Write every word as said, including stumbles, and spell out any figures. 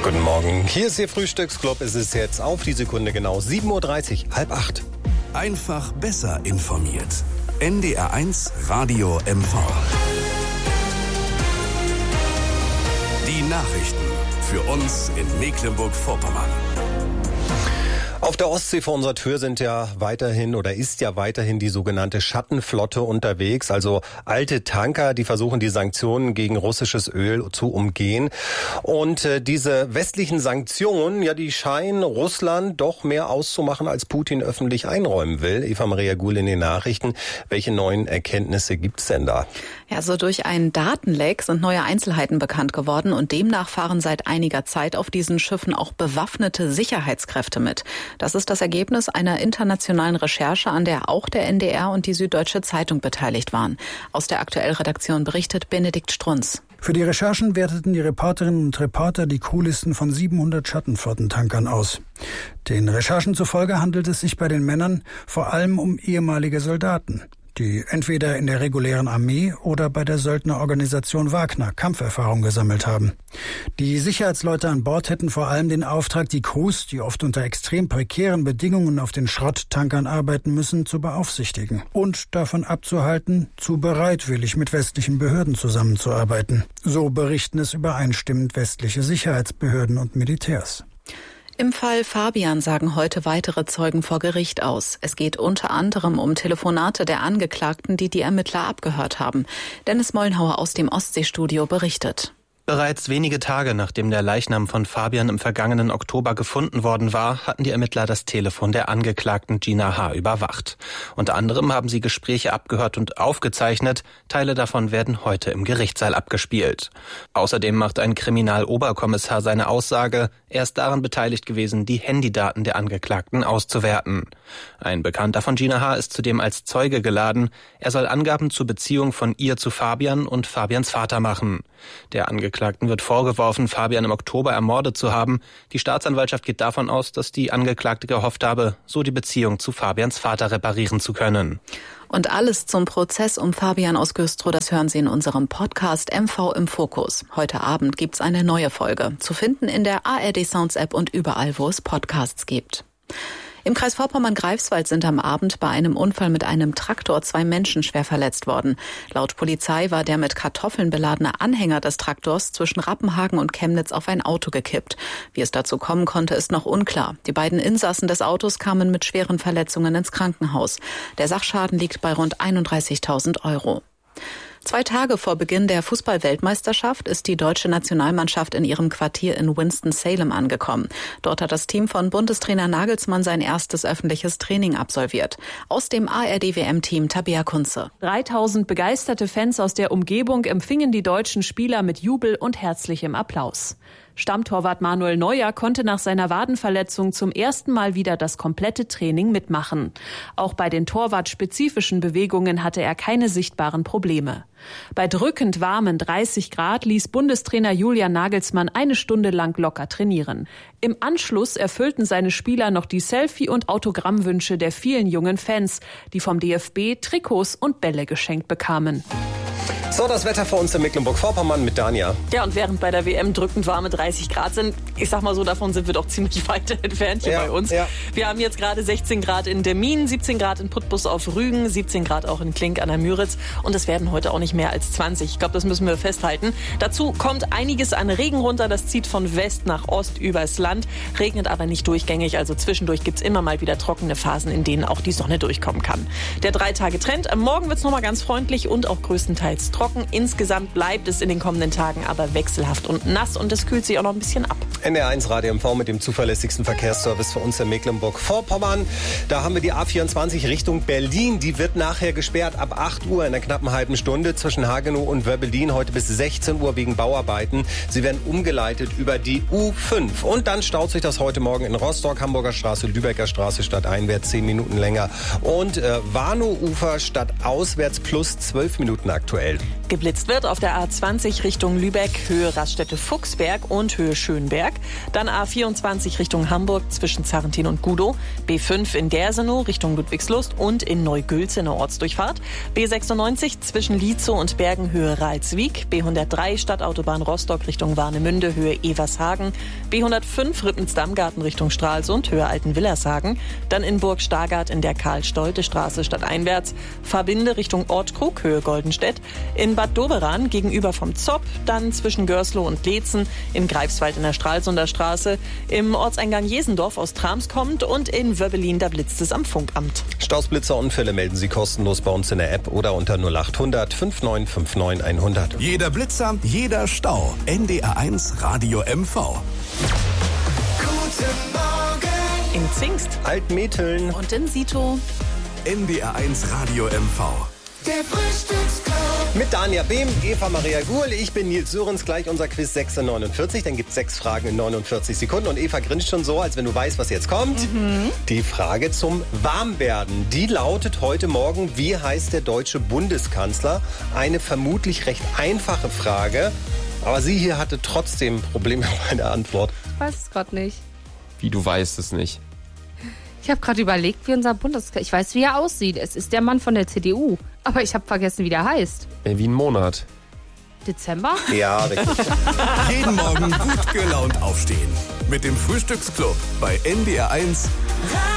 Guten Morgen, hier ist Ihr Frühstücksclub. Es ist jetzt auf die Sekunde genau sieben Uhr dreißig, halb acht. Einfach besser informiert. N D R eins Radio M V. Die Nachrichten für uns in Mecklenburg-Vorpommern. Auf der Ostsee vor unserer Tür sind ja weiterhin oder ist ja weiterhin die sogenannte Schattenflotte unterwegs, also alte Tanker, die versuchen, die Sanktionen gegen russisches Öl zu umgehen. Und äh, diese westlichen Sanktionen, ja, die scheinen Russland doch mehr auszumachen, als Putin öffentlich einräumen will. Eva Maria Guhl in den Nachrichten. Welche neuen Erkenntnisse gibt's denn da? Ja, so durch einen Datenleck sind neue Einzelheiten bekannt geworden und demnach fahren seit einiger Zeit auf diesen Schiffen auch bewaffnete Sicherheitskräfte mit. Das ist das Ergebnis einer internationalen Recherche, an der auch der N D R und die Süddeutsche Zeitung beteiligt waren. Aus der Aktuell-Redaktion berichtet Benedikt Strunz. Für die Recherchen werteten die Reporterinnen und Reporter die Crewlisten von siebenhundert Schattenflottentankern aus. Den Recherchen zufolge handelt es sich bei den Männern vor allem um ehemalige Soldaten, die entweder in der regulären Armee oder bei der Söldnerorganisation Wagner Kampferfahrung gesammelt haben. Die Sicherheitsleute an Bord hätten vor allem den Auftrag, die Crews, die oft unter extrem prekären Bedingungen auf den Schrotttankern arbeiten müssen, zu beaufsichtigen und davon abzuhalten, zu bereitwillig mit westlichen Behörden zusammenzuarbeiten. So berichten es übereinstimmend westliche Sicherheitsbehörden und Militärs. Im Fall Fabian sagen heute weitere Zeugen vor Gericht aus. Es geht unter anderem um Telefonate der Angeklagten, die die Ermittler abgehört haben. Dennis Mollenhauer aus dem Ostseestudio berichtet. Bereits wenige Tage nachdem der Leichnam von Fabian im vergangenen Oktober gefunden worden war, hatten die Ermittler das Telefon der Angeklagten Gina H. überwacht. Unter anderem haben sie Gespräche abgehört und aufgezeichnet. Teile davon werden heute im Gerichtssaal abgespielt. Außerdem macht ein Kriminaloberkommissar seine Aussage, er ist daran beteiligt gewesen, die Handydaten der Angeklagten auszuwerten. Ein Bekannter von Gina H. ist zudem als Zeuge geladen. Er soll Angaben zur Beziehung von ihr zu Fabian und Fabians Vater machen. Der Angeklagten wird vorgeworfen, Fabian im Oktober ermordet zu haben. Die Staatsanwaltschaft geht davon aus, dass die Angeklagte gehofft habe, so die Beziehung zu Fabians Vater reparieren zu können. Und alles zum Prozess um Fabian aus Güstrow, das hören Sie in unserem Podcast M V im Fokus. Heute Abend gibt's eine neue Folge, zu finden in der A R D Sounds App und überall, wo es Podcasts gibt. Im Kreis Vorpommern-Greifswald sind am Abend bei einem Unfall mit einem Traktor zwei Menschen schwer verletzt worden. Laut Polizei war der mit Kartoffeln beladene Anhänger des Traktors zwischen Rappenhagen und Chemnitz auf ein Auto gekippt. Wie es dazu kommen konnte, ist noch unklar. Die beiden Insassen des Autos kamen mit schweren Verletzungen ins Krankenhaus. Der Sachschaden liegt bei rund einunddreißigtausend Euro. Zwei Tage vor Beginn der Fußball-Weltmeisterschaft ist die deutsche Nationalmannschaft in ihrem Quartier in Winston-Salem angekommen. Dort hat das Team von Bundestrainer Nagelsmann sein erstes öffentliches Training absolviert. Aus dem A R D W M-Team Tabea Kunze. dreitausend begeisterte Fans aus der Umgebung empfingen die deutschen Spieler mit Jubel und herzlichem Applaus. Stammtorwart Manuel Neuer konnte nach seiner Wadenverletzung zum ersten Mal wieder das komplette Training mitmachen. Auch bei den torwartspezifischen Bewegungen hatte er keine sichtbaren Probleme. Bei drückend warmen dreißig Grad ließ Bundestrainer Julian Nagelsmann eine Stunde lang locker trainieren. Im Anschluss erfüllten seine Spieler noch die Selfie- und Autogrammwünsche der vielen jungen Fans, die vom D F B Trikots und Bälle geschenkt bekamen. So, das Wetter für uns in Mecklenburg-Vorpommern mit Dania. Ja, und während bei der W M drückend warme dreißig Grad sind, ich sag mal so, davon sind wir doch ziemlich weit entfernt hier ja, bei uns. Ja. Wir haben jetzt gerade sechzehn Grad in Demmin, siebzehn Grad in Putbus auf Rügen, siebzehn Grad auch in Klink an der Müritz und es werden heute auch nicht mehr als zwanzig. Ich glaube, das müssen wir festhalten. Dazu kommt einiges an Regen runter, das zieht von West nach Ost übers Land, regnet aber nicht durchgängig, also zwischendurch gibt's immer mal wieder trockene Phasen, in denen auch die Sonne durchkommen kann. Der Drei-Tage-Trend, morgen wird's nochmal ganz freundlich und auch größtenteils trocken. Insgesamt bleibt es in den kommenden Tagen aber wechselhaft und nass und es kühlt sich auch noch ein bisschen ab. N D R eins Radio M V mit dem zuverlässigsten Verkehrsservice für uns in Mecklenburg-Vorpommern. Da haben wir die A vierundzwanzig Richtung Berlin. Die wird nachher gesperrt ab acht Uhr in einer knappen halben Stunde zwischen Hagenow und Wöbbelin. Heute bis sechzehn Uhr wegen Bauarbeiten. Sie werden umgeleitet über die U fünf. Und dann staut sich das heute Morgen in Rostock, Hamburger Straße, Lübecker Straße stadteinwärts zehn Minuten länger. Und äh, Warnow-Ufer stadtauswärts plus zwölf Minuten aktuell. Geblitzt wird auf der A zwanzig Richtung Lübeck, Höhe Raststätte Fuchsberg und Höhe Schönberg. Dann A vierundzwanzig Richtung Hamburg zwischen Zarrentin und Gudow. B fünf in Gersenow Richtung Ludwigslust und in Neugülz in der Ortsdurchfahrt. B sechsundneunzig zwischen Lietzow und Bergenhöhe Ralswiek. B hundertdrei Stadtautobahn Rostock Richtung Warnemünde Höhe Evershagen. B hundertfünf Rüppens-Dammgarten Richtung Stralsund Höhe Altenwillershagen. Dann in Burg Stargard in der Karl-Stolte-Straße stadteinwärts. Verbinde Richtung Ortkrug Höhe Goldenstedt. In Bad Doberan gegenüber vom Zopp. Dann zwischen Görsloh und Leetzen. In Greifswald in der Stralsunder Straße. Im Ortseingang Jesendorf aus Trams kommt. Und in Wöbbelin, da blitzt es am Funkamt. Staus, Blitzer, Unfälle melden Sie kostenlos bei uns in der App oder unter null acht hundert fünfundneunzig neunundfünfzig hundert. Jeder Blitzer, jeder Stau. N D R eins Radio M V. Guten Morgen In Zingst. Altmetheln. Und in Sito. N D R eins Radio M V. Der Frühstücksclub. Mit Dania Behm, Eva Maria Guhl, ich bin Nils Sörenz, gleich unser Quiz sechs in neunundvierzig. Dann gibt es sechs Fragen in neunundvierzig Sekunden und Eva grinst schon so, als wenn du weißt, was jetzt kommt. Mhm. Die Frage zum Warmwerden, die lautet heute Morgen, wie heißt der deutsche Bundeskanzler? Eine vermutlich recht einfache Frage, aber sie hier hatte trotzdem Probleme bei der Antwort. Ich weiß es gerade nicht. Wie, du weißt es nicht? Ich habe gerade überlegt, wie unser Bundeskanzler... Ich weiß, wie er aussieht. Es ist der Mann von der C D U. Aber ich habe vergessen, wie der heißt. Äh, wie ein Monat. Dezember? Ja, richtig. Jeden Morgen gut gelaunt aufstehen. Mit dem Frühstücksclub bei N D R eins.